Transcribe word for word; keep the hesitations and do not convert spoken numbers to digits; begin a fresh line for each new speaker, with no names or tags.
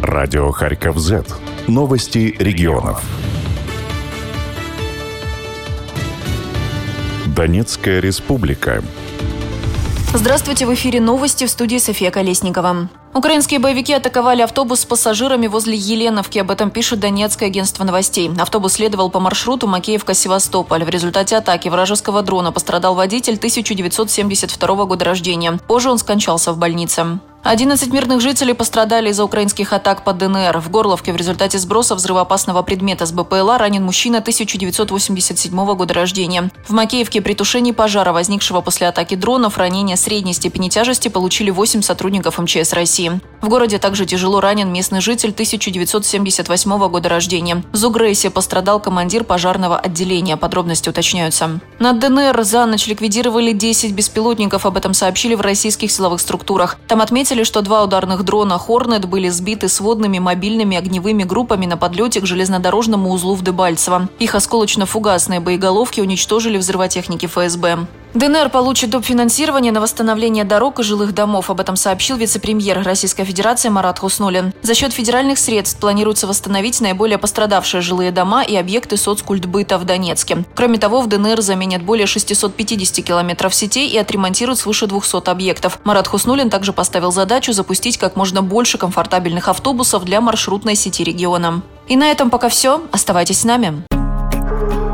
Радио Харьков Зет. Новости регионов. Донецкая республика.
Здравствуйте, в эфире новости, в студии София Колесникова. Украинские боевики атаковали автобус с пассажирами возле Еленовки. Об этом пишет Донецкое агентство новостей. Автобус следовал по маршруту Макеевка-Севастополь. В результате атаки вражеского дрона пострадал водитель тысяча девятьсот семьдесят второго года рождения. Позже он скончался в больнице. одиннадцать мирных жителей пострадали из-за украинских атак по ДНР. В Горловке в результате сброса взрывоопасного предмета с БПЛА ранен мужчина тысяча девятьсот восемьдесят седьмого года рождения. В Макеевке при тушении пожара, возникшего после атаки дронов, ранения средней степени тяжести получили восемь сотрудников МЧС России. В городе также тяжело ранен местный житель тысяча девятьсот семьдесят восьмого года рождения. В Зугрейсе пострадал командир пожарного отделения. Подробности уточняются. Над ДНР за ночь ликвидировали десять беспилотников. Об этом сообщили в российских силовых структурах. Там отметили, что два ударных дрона «Хорнет» были сбиты сводными мобильными огневыми группами на подлете к железнодорожному узлу в Дебальцево. Их осколочно-фугасные боеголовки уничтожили взрывотехники ФСБ. ДНР получит доп. Финансирование на восстановление дорог и жилых домов. Об этом сообщил вице-премьер Российской Федерации Марат Хуснуллин. За счет федеральных средств планируется восстановить наиболее пострадавшие жилые дома и объекты соцкультбыта в Донецке. Кроме того, в ДНР заменят более шестисот пятидесяти километров сетей и отремонтируют свыше двухсот объектов. Марат Хуснуллин также поставил задачу запустить как можно больше комфортабельных автобусов для маршрутной сети региона. И на этом пока все. Оставайтесь с нами.